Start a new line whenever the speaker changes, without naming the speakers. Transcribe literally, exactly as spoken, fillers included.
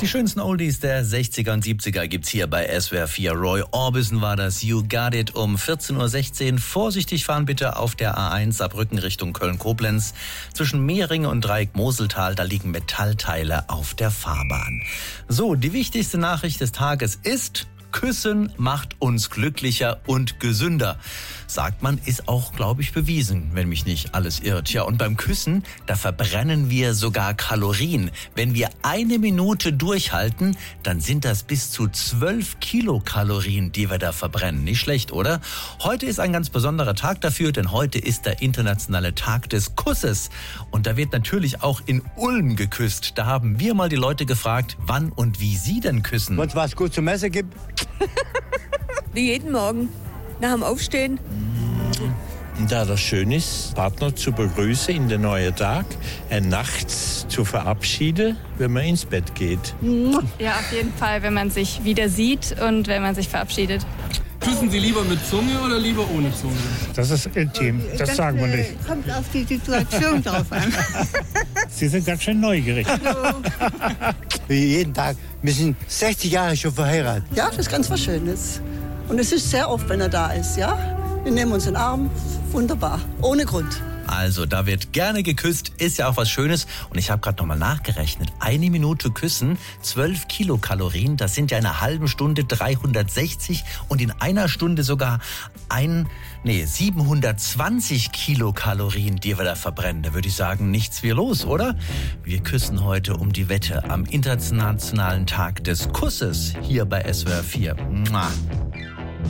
Die schönsten Oldies der sechziger und siebziger gibt's hier bei S W R vier. Roy Orbison war das, You Got It, um vierzehn Uhr sechzehn. Vorsichtig fahren bitte auf der A eins Saarbrücken Richtung Köln-Koblenz. Zwischen Mehringen und Dreieck-Moseltal, da liegen Metallteile auf der Fahrbahn. So, die wichtigste Nachricht des Tages ist: Küssen macht uns glücklicher und gesünder. Sagt man, ist auch, glaube ich, bewiesen, wenn mich nicht alles irrt. Ja, und beim Küssen, da verbrennen wir sogar Kalorien. Wenn wir eine Minute durchhalten, dann sind das bis zu zwölf Kilokalorien, die wir da verbrennen. Nicht schlecht, oder? Heute ist ein ganz besonderer Tag dafür, denn heute ist der internationale Tag des Kusses. Und da wird natürlich auch in Ulm geküsst. Da haben wir mal die Leute gefragt, wann und wie sie denn küssen.
Und was gut zum Essen gibt?
Wie jeden Morgen, nach dem Aufstehen.
Da das schön ist, Partner zu begrüßen in den neuen Tag, äh, nachts zu verabschieden, wenn man ins Bett geht.
Ja, auf jeden Fall, wenn man sich wieder sieht und wenn man sich verabschiedet.
Küssen Sie lieber mit Zunge oder lieber ohne Zunge?
Das ist intim, das, das sagen wir nicht.
Kommt auf die Situation drauf an.
Sie sind ganz schön neugierig.
Wie jeden Tag. Wir sind sechzig Jahre schon verheiratet.
Ja, das ist ganz was Schönes. Und es ist sehr oft, wenn er da ist, ja. Wir nehmen uns in den Arm, wunderbar, ohne Grund.
Also, da wird gerne geküsst, ist ja auch was Schönes. Und ich habe gerade nochmal nachgerechnet. Eine Minute küssen, zwölf Kilokalorien, das sind ja in einer halben Stunde dreihundertsechzig und in einer Stunde sogar ein, nee, siebenhundertzwanzig Kilokalorien, die wir da verbrennen. Da würde ich sagen, nichts wie los, oder? Wir küssen heute um die Wette am Internationalen Tag des Kusses hier bei S W R vier. Mua.